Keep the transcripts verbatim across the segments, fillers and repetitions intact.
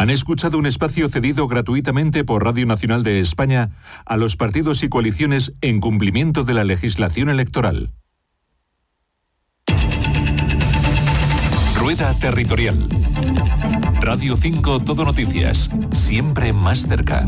Han escuchado un espacio cedido gratuitamente por Radio Nacional de España a los partidos y coaliciones en cumplimiento de la legislación electoral. Rueda Territorial. Radio cinco Todo Noticias, siempre más cerca.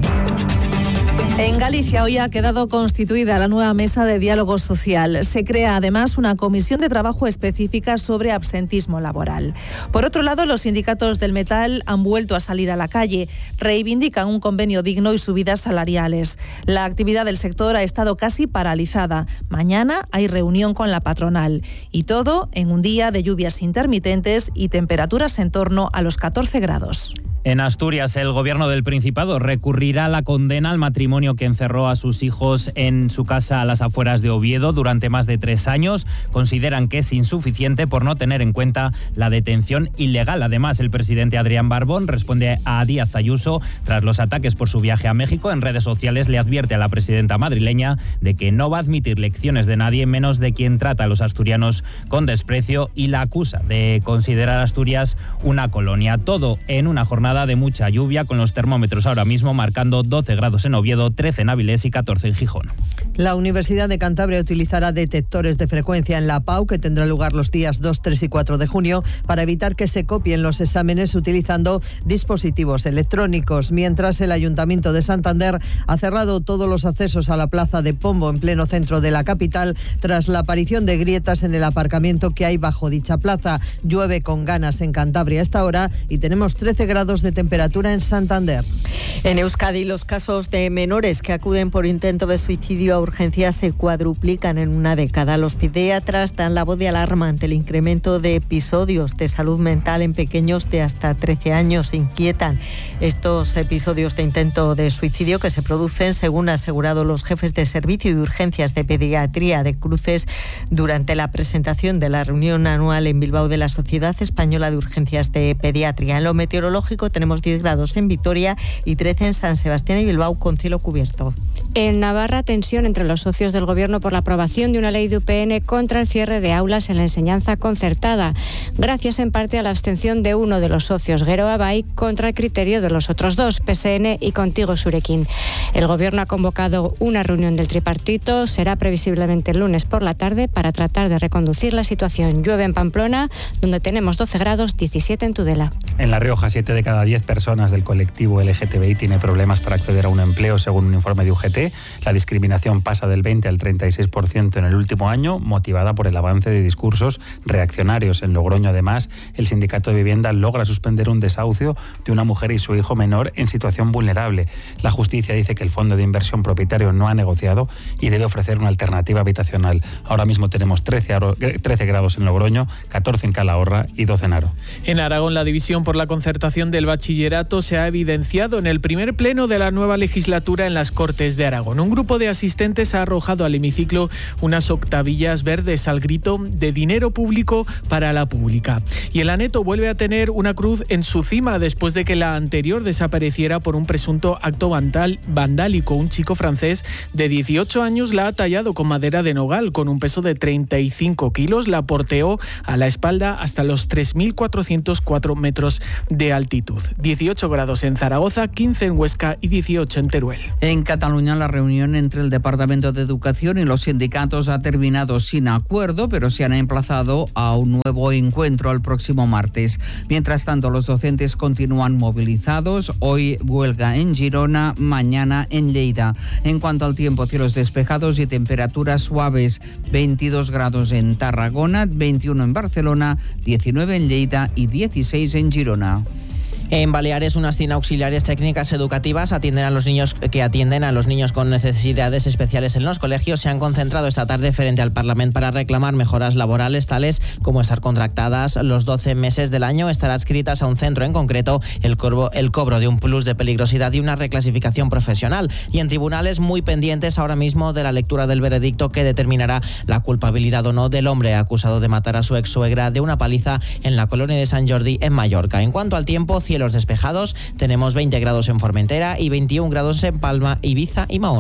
En Galicia hoy ha quedado constituida la nueva mesa de diálogo social. Se crea además una comisión de trabajo específica sobre absentismo laboral. Por otro lado, los sindicatos del metal han vuelto a salir a la calle. Reivindican un convenio digno y subidas salariales. La actividad del sector ha estado casi paralizada. Mañana hay reunión con la patronal. Y todo en un día de lluvias intermitentes y temperaturas en torno a los catorce grados. En Asturias, el Gobierno del Principado recurrirá a la condena al matrimonio que encerró a sus hijos en su casa a las afueras de Oviedo durante más de tres años. Consideran que es insuficiente por no tener en cuenta la detención ilegal. Además, el presidente Adrián Barbón responde a Díaz Ayuso tras los ataques por su viaje a México. En redes sociales le advierte a la presidenta madrileña de que no va a admitir lecciones de nadie, menos de quien trata a los asturianos con desprecio, y la acusa de considerar a Asturias una colonia. Todo en una jornada de mucha lluvia, con los termómetros ahora mismo marcando doce grados en Oviedo, trece en Avilés y catorce en Gijón. La Universidad de Cantabria utilizará detectores de frecuencia en la P A U, que tendrá lugar los días dos, tres y cuatro de junio, para evitar que se copien los exámenes utilizando dispositivos electrónicos. Mientras, el Ayuntamiento de Santander ha cerrado todos los accesos a la plaza de Pombo, en pleno centro de la capital, tras la aparición de grietas en el aparcamiento que hay bajo dicha plaza. Llueve con ganas en Cantabria a esta hora y tenemos trece grados de temperatura en Santander. En Euskadi, los casos de menores que acuden por intento de suicidio a urgencias se cuadruplican en una década. Los pediatras dan la voz de alarma ante el incremento de episodios de salud mental en pequeños de hasta trece años. Se inquietan estos episodios de intento de suicidio que se producen, según han asegurado los jefes de servicio y de urgencias de pediatría de Cruces durante la presentación de la reunión anual en Bilbao de la Sociedad Española de Urgencias de Pediatría. En lo meteorológico tenemos diez grados en Vitoria y trece en San Sebastián y Bilbao, con cielo cubierto. En Navarra, tensión entre los socios del Gobierno por la aprobación de una ley de U P N contra el cierre de aulas en la enseñanza concertada, gracias en parte a la abstención de uno de los socios, Gero Abay, contra el criterio de los otros dos, P S N y Contigo Surekin. El Gobierno ha convocado una reunión del tripartito, será previsiblemente el lunes por la tarde, para tratar de reconducir la situación. Llueve en Pamplona, donde tenemos doce grados, diecisiete en Tudela. En La Rioja, siete de cada diez personas del colectivo L G T B I tiene problemas para acceder a un empleo, según un informe de U G T. La discriminación pasa del veinte al treinta y seis por ciento en el último año, motivada por el avance de discursos reaccionarios. En Logroño, además, el sindicato de vivienda logra suspender un desahucio de una mujer y su hijo menor en situación vulnerable. La justicia dice que el fondo de inversión propietario no ha negociado y debe ofrecer una alternativa habitacional. Ahora mismo tenemos trece grados en Logroño, catorce en Calahorra y doce en Haro. En Aragón, la división por la concertación del bachillerato se ha evidenciado en el primer pleno de la nueva legislatura en las Cortes de Aragón. Un grupo de asistentes ha arrojado al hemiciclo unas octavillas verdes al grito de dinero público para la pública. Y el Aneto vuelve a tener una cruz en su cima después de que la anterior desapareciera por un presunto acto vandal, vandálico. Un chico francés de dieciocho años la ha tallado con madera de nogal con un peso de treinta y cinco kilos. La porteó a la espalda hasta los tres mil cuatrocientos cuatro metros de altitud. dieciocho grados en Zaragoza, quince en Huesca y dieciocho en Teruel. En Cataluña, la reunión entre el Departamento de Educación y los sindicatos ha terminado sin acuerdo, pero se han emplazado a un nuevo encuentro el próximo martes. Mientras tanto, los docentes continúan movilizados. Hoy huelga en Girona, mañana en Lleida. En cuanto al tiempo, cielos despejados y temperaturas suaves. veintidós grados en Tarragona, veintiuno en Barcelona, diecinueve en Lleida y dieciséis en Girona. En Baleares, unas cien auxiliares técnicas educativas atienden a los niños que atienden a los niños con necesidades especiales en los colegios. Se han concentrado esta tarde frente al Parlamento para reclamar mejoras laborales, tales como estar contratadas los doce meses del año, estar adscritas a un centro en concreto, el, corbo, el cobro de un plus de peligrosidad y una reclasificación profesional. Y en tribunales, muy pendientes ahora mismo de la lectura del veredicto que determinará la culpabilidad o no del hombre acusado de matar a su ex suegra de una paliza en la colonia de San Jordi, en Mallorca. En cuanto al tiempo, cielos despejados, tenemos veinte grados en Formentera y veintiún grados en Palma, Ibiza y Mahón.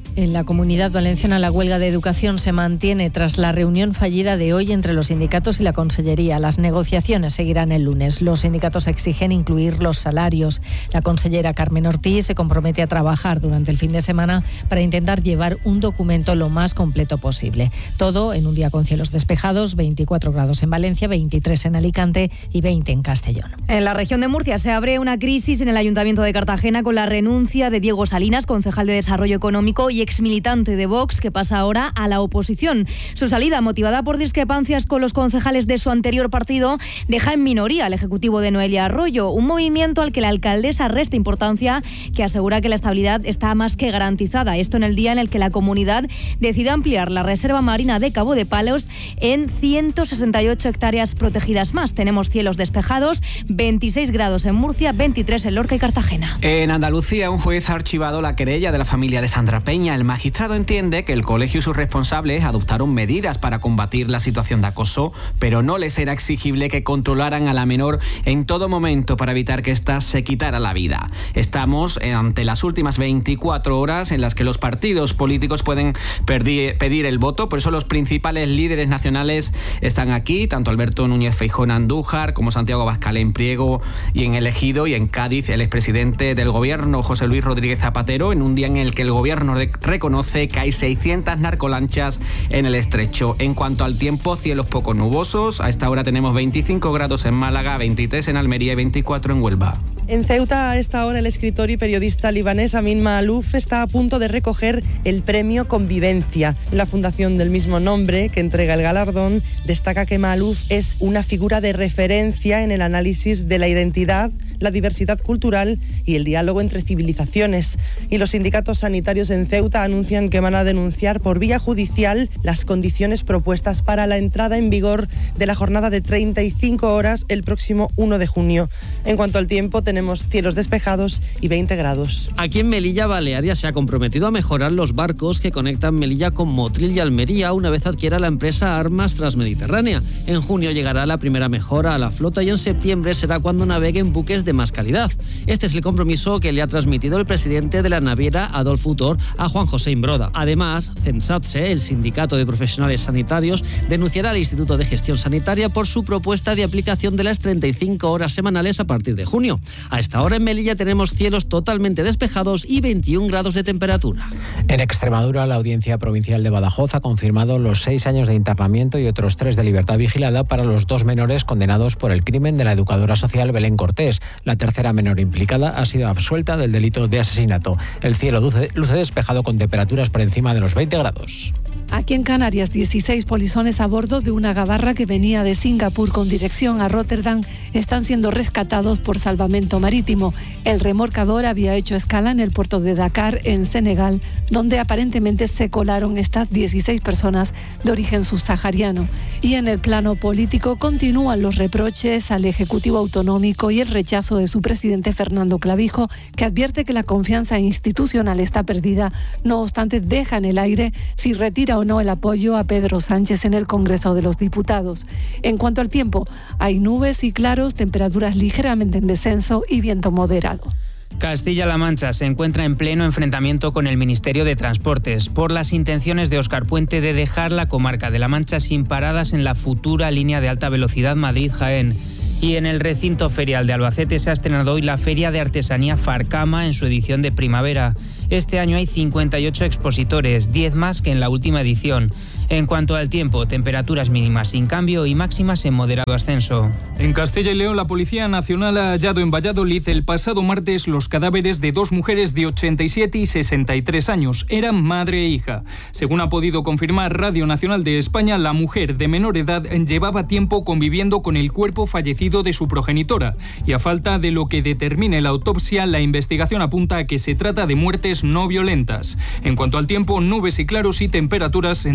En la Comunidad Valenciana la huelga de educación se mantiene tras la reunión fallida de hoy entre los sindicatos y la Consellería. Las negociaciones seguirán el lunes. Los sindicatos exigen incluir los salarios. La consellera Carmen Ortiz se compromete a trabajar durante el fin de semana para intentar llevar un documento lo más completo posible. Todo en un día con cielos despejados, veinticuatro grados en Valencia, veintitrés en Alicante y veinte en Castellón. En la región de Murcia se abre una crisis en el Ayuntamiento de Cartagena con la renuncia de Diego Salinas, concejal de Desarrollo Económico y exmilitante de Vox, que pasa ahora a la oposición. Su salida, motivada por discrepancias con los concejales de su anterior partido, deja en minoría al ejecutivo de Noelia Arroyo, un movimiento al que la alcaldesa resta importancia, que asegura que la estabilidad está más que garantizada. Esto en el día en el que la comunidad decide ampliar la reserva marina de Cabo de Palos en ciento sesenta y ocho hectáreas protegidas más. Tenemos cielos despejados, veintiséis grados en Murcia, veintitrés en Lorca y Cartagena. En Andalucía, un juez ha archivado la querella de la familia de Sandra Peña. El magistrado entiende que el colegio y sus responsables adoptaron medidas para combatir la situación de acoso, pero no les era exigible que controlaran a la menor en todo momento para evitar que ésta se quitara la vida. Estamos ante las últimas veinticuatro horas en las que los partidos políticos pueden perdir, pedir el voto, por eso los principales líderes nacionales están aquí, tanto Alberto Núñez Feijóo en Andújar como Santiago Abascal en Priego y en El Ejido, y en Cádiz el expresidente del gobierno José Luis Rodríguez Zapatero, en un día en el que el gobierno de reconoce que hay seiscientas narcolanchas en el estrecho. En cuanto al tiempo, cielos poco nubosos. A esta hora tenemos veinticinco grados en Málaga, veintitrés en Almería y veinticuatro en Huelva. En Ceuta, a esta hora, el escritor y periodista libanés Amin Maalouf está a punto de recoger el premio Convivencia. La fundación del mismo nombre, que entrega el galardón, destaca que Maalouf es una figura de referencia en el análisis de la identidad, la diversidad cultural y el diálogo entre civilizaciones. Y los sindicatos sanitarios en Ceuta anuncian que van a denunciar por vía judicial las condiciones propuestas para la entrada en vigor de la jornada de treinta y cinco horas el próximo uno de junio. En cuanto al tiempo, tenemos cielos despejados y veinte grados. Aquí en Melilla, Balearia se ha comprometido a mejorar los barcos que conectan Melilla con Motril y Almería una vez adquiera la empresa Armas Transmediterránea. En junio llegará la primera mejora a la flota y en septiembre será cuando naveguen buques de más calidad. Este es el compromiso que le ha transmitido el presidente de la naviera, Adolfo Utor, a Juan José Imbroda. Además, CENSATSE, el sindicato de profesionales sanitarios, denunciará al Instituto de Gestión Sanitaria por su propuesta de aplicación de las treinta y cinco horas semanales a partir de junio. A esta hora en Melilla tenemos cielos totalmente despejados y veintiún grados de temperatura. En Extremadura, la Audiencia Provincial de Badajoz ha confirmado los seis años de internamiento y otros tres de libertad vigilada para los dos menores condenados por el crimen de la educadora social Belén Cortés. La tercera menor implicada ha sido absuelta del delito de asesinato. El cielo luce, luce despejado con temperaturas por encima de los veinte grados. Aquí en Canarias, dieciséis polizones a bordo de una gabarra que venía de Singapur con dirección a Rotterdam están siendo rescatados por salvamento marítimo. El remorcador había hecho escala en el puerto de Dakar, en Senegal, donde aparentemente se colaron estas dieciséis personas de origen subsahariano. Y en el plano político continúan los reproches al Ejecutivo Autonómico y el rechazo de su presidente Fernando Clavijo, que advierte que la confianza institucional está perdida. No obstante, deja en el aire si retira o no el apoyo a Pedro Sánchez en el Congreso de los Diputados. En cuanto al tiempo, hay nubes y claros, temperaturas ligeramente en descenso y viento moderado. Castilla-La Mancha se encuentra en pleno enfrentamiento con el Ministerio de Transportes por las intenciones de Óscar Puente de dejar la comarca de La Mancha sin paradas en la futura línea de alta velocidad Madrid-Jaén. Y en el recinto ferial de Albacete se ha estrenado hoy la Feria de Artesanía Farcama en su edición de primavera. Este año hay cincuenta y ocho expositores, diez más que en la última edición. En cuanto al tiempo, temperaturas mínimas sin cambio y máximas en moderado ascenso. En Castilla y León, la Policía Nacional ha hallado en Valladolid el pasado martes los cadáveres de dos mujeres de ochenta y siete y sesenta y tres años. Eran madre e hija. Según ha podido confirmar Radio Nacional de España, la mujer de menor edad llevaba tiempo conviviendo con el cuerpo fallecido de su progenitora. Y a falta de lo que determine la autopsia, la investigación apunta a que se trata de muertes no violentas. En cuanto al tiempo, nubes y claros y temperaturas entre los tres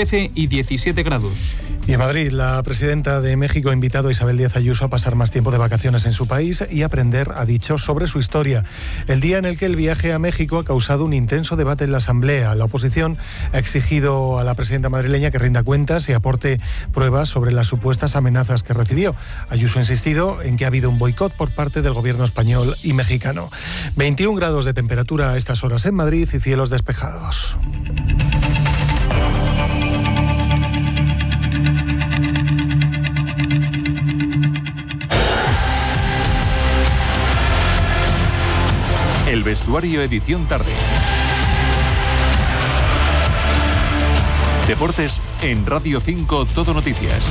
trece y diecisiete grados. Y en Madrid, la presidenta de México ha invitado a Isabel Díaz Ayuso a pasar más tiempo de vacaciones en su país y aprender, ha dicho, sobre su historia. El día en el que el viaje a México ha causado un intenso debate en la Asamblea. La oposición ha exigido a la presidenta madrileña que rinda cuentas y aporte pruebas sobre las supuestas amenazas que recibió. Ayuso ha insistido en que ha habido un boicot por parte del gobierno español y mexicano. veintiún grados de temperatura a estas horas en Madrid y cielos despejados. El vestuario edición tarde. Deportes en Radio cinco Todo Noticias.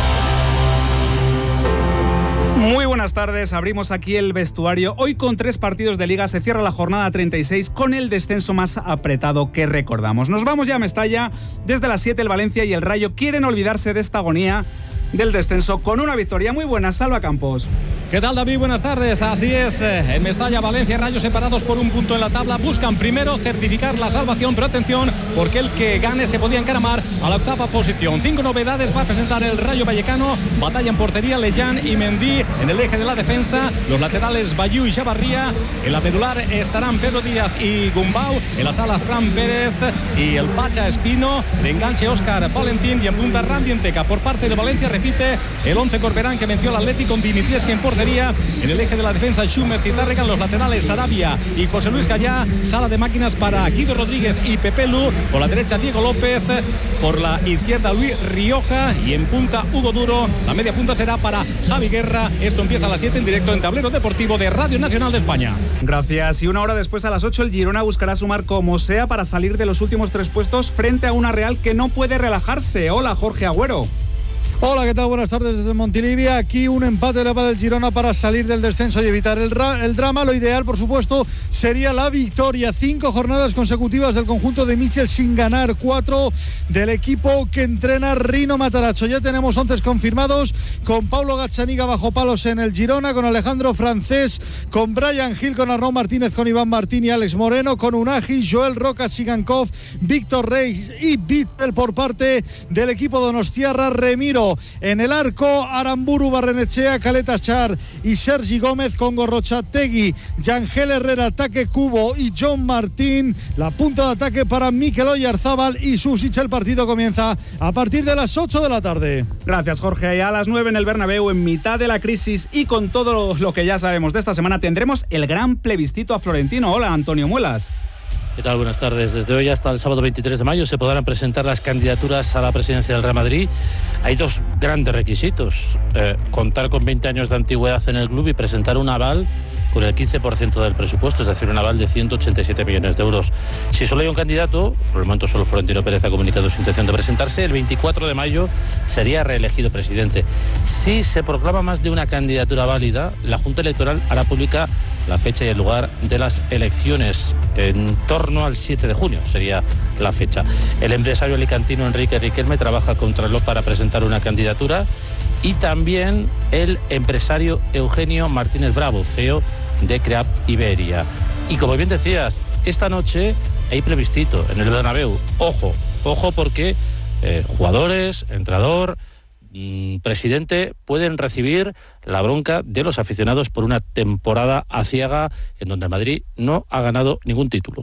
Muy buenas tardes, abrimos aquí el vestuario. Hoy con tres partidos de Liga se cierra la jornada treinta y seis con el descenso más apretado que recordamos. Nos vamos ya a Mestalla. Desde las siete el Valencia y el Rayo quieren olvidarse de esta agonía del descenso con una victoria. Muy buena, Salva Campos. ¿Qué tal, David? Buenas tardes. Así es, en Mestalla, Valencia y Rayo separados por un punto en la tabla. Buscan primero certificar la salvación, pero atención, porque el que gane se podía encaramar a la octava posición. Cinco novedades va a presentar el Rayo Vallecano. Batalla en portería, Lellán y Mendy en el eje de la defensa. Los laterales, Bayú y Chavarría. En la medular estarán Pedro Díaz y Gumbau. En la sala, Fran Pérez y el Pacha Espino. De enganche, Óscar Valentín. Y en punta, Randy Enteca. Por parte de Valencia, repite el once Corberán que venció al Atlético con Dimitrievski en portería. En el eje de la defensa, Schumer y Tárrega. Los laterales, Sarabia y José Luis Gallá. Sala de máquinas para Guido Rodríguez y Pepe Lu. Por la derecha, Diego López. Por la izquierda, Luis Rioja. Y en punta, Hugo Duro. La media punta será para Javi Guerra. Esto empieza a las siete en directo en Tablero Deportivo de Radio Nacional de España. Gracias. Y una hora después, a las ocho, el Girona buscará sumar como sea para salir de los últimos tres puestos frente a una Real que no puede relajarse. Hola, Jorge Agüero. Hola, ¿qué tal? Buenas tardes desde Montilivi. Aquí un empate para el Girona para salir del descenso y evitar el, el drama. Lo ideal, por supuesto, sería la victoria. Cinco jornadas consecutivas del conjunto de Michel sin ganar. Cuatro del equipo que entrena Rino Matarazzo. Ya tenemos once confirmados con Paulo Gazzaniga bajo palos en el Girona, con Alejandro Francés, con Brian Gil, con Arnaud Martínez, con Iván Martín y Alex Moreno, con Unagi, Joel Roca, Sigankov, Víctor Reis y Bittel por parte del equipo donostiarra. Remiro en el arco, Aramburu, Barrenechea, Caleta Char y Sergi Gómez, con Gorrochategui, Yangel Herrera, Taque Cubo y John Martín. La punta de ataque para Mikel Oyarzábal y Susic. El partido comienza a partir de las ocho de la tarde. Gracias, Jorge. Y a las nueve en el Bernabéu, en mitad de la crisis y con todo lo que ya sabemos de esta semana, tendremos el gran plebiscito a Florentino. Hola, Antonio Muelas. ¿Qué tal? Buenas tardes. Desde hoy hasta el sábado veintitrés de mayo se podrán presentar las candidaturas a la presidencia del Real Madrid. Hay dos grandes requisitos. Eh, contar con veinte años de antigüedad en el club y presentar un aval con el quince por ciento del presupuesto, es decir, un aval de ciento ochenta y siete millones de euros. Si solo hay un candidato, por el momento solo Florentino Pérez ha comunicado su intención de presentarse, el veinticuatro de mayo sería reelegido presidente. Si se proclama más de una candidatura válida, la Junta Electoral hará pública la fecha y el lugar de las elecciones. En torno al siete de junio sería la fecha. El empresario alicantino Enrique Riquelme trabaja contra el para presentar una candidatura, y también el empresario Eugenio Martínez Bravo, C E O de CREAP Iberia. Y como bien decías, esta noche hay plebiscito en el Bernabéu. Ojo, ojo porque eh, jugadores, entrenador, mmm, presidente pueden recibir la bronca de los aficionados por una temporada aciaga en donde Madrid no ha ganado ningún título.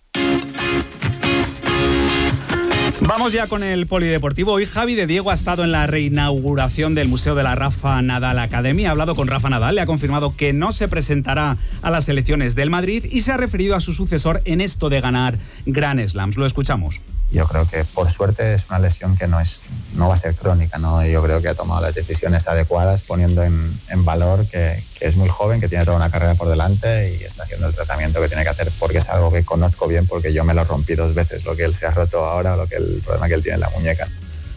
Vamos ya con el polideportivo. Hoy Javi de Diego ha estado en la reinauguración del Museo de la Rafa Nadal Academy. Ha hablado con Rafa Nadal, le ha confirmado que no se presentará a las elecciones del Madrid y se ha referido a su sucesor en esto de ganar Grand Slams. Lo escuchamos. Yo creo que por suerte es una lesión que no, es, no va a ser crónica, ¿no? Yo creo que ha tomado las decisiones adecuadas, poniendo en, en valor que, que es muy joven, que tiene toda una carrera por delante y está haciendo el tratamiento que tiene que hacer, porque es algo que conozco bien, porque yo me lo rompí dos veces, lo que él se ha roto ahora, lo que el problema que él tiene en la muñeca.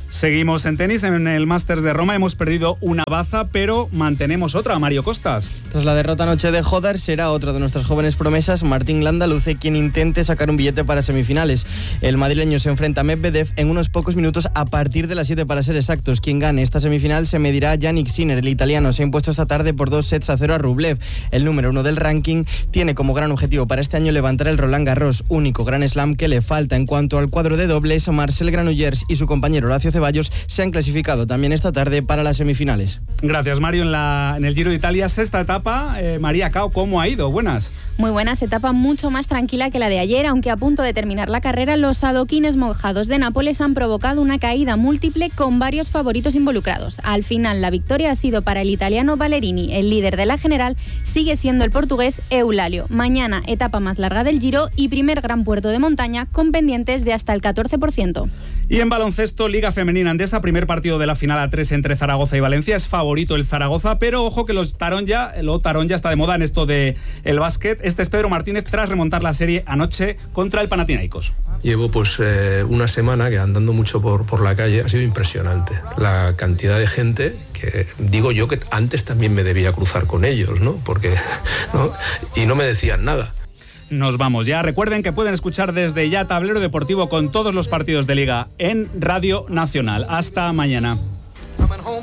Seguimos en tenis, en el Masters de Roma hemos perdido una baza, pero mantenemos otra, Mario Costas. Tras la derrota anoche de Hodar, será otro de nuestras jóvenes promesas, Martín Landaluce, quien intente sacar un billete para semifinales. El madrileño se enfrenta a Medvedev en unos pocos minutos a partir de las siete para ser exactos. Quien gane esta semifinal se medirá a Jannik Sinner. El italiano se ha impuesto esta tarde por dos sets a cero a Rublev. El número uno del ranking tiene como gran objetivo para este año levantar el Roland Garros, único gran slam que le falta. En cuanto al cuadro de dobles, Marcel Granollers y su compañero Horacio Ceballos se han clasificado también esta tarde para las semifinales. Gracias, Mario. En, la, en el Giro de Italia, sexta etapa. Eh, María Cao, ¿cómo ha ido? Buenas. Muy buenas, etapa mucho más tranquila que la de ayer, aunque a punto de terminar la carrera, los adoquines mojados de Nápoles han provocado una caída múltiple con varios favoritos involucrados. Al final, la victoria ha sido para el italiano Ballerini. El líder de la general sigue siendo el portugués Eulalio. Mañana, etapa más larga del Giro y primer gran puerto de montaña con pendientes de hasta el catorce por ciento. Y en baloncesto, Liga Femenina Andesa, primer partido de la final a tres entre Zaragoza y Valencia. Es favorito el Zaragoza, pero ojo que los Tarón ya, lo Tarón ya está de moda en esto del básquet. Este es Pedro Martínez tras remontar la serie anoche contra el Panathinaikos. Llevo pues eh, una semana que andando mucho por, por la calle, ha sido impresionante. La cantidad de gente que digo yo que antes también me debía cruzar con ellos, ¿no? Porque, ¿no? Y no me decían nada. Nos vamos ya. Recuerden que pueden escuchar desde ya Tablero Deportivo con todos los partidos de Liga en Radio Nacional. Hasta mañana.